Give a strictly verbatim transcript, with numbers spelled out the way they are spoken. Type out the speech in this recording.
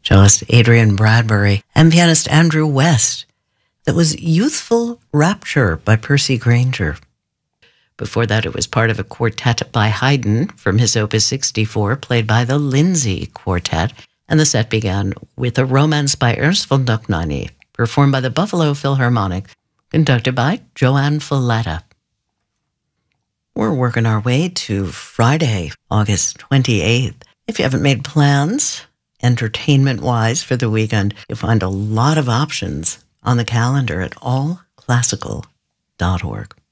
cellist Adrian Bradbury, and pianist Andrew West. That was Youthful Rapture by Percy Grainger. Before that, it was part of a quartet by Haydn from his Opus sixty-four, played by the Lindsay Quartet, and the set began with a romance by Ernst von Dohnanyi, performed by the Buffalo Philharmonic, conducted by Joanne Falletta. We're working our way to Friday, August twenty-eighth. If you haven't made plans, entertainment-wise, for the weekend, you'll find a lot of options on the calendar at all classical dot org.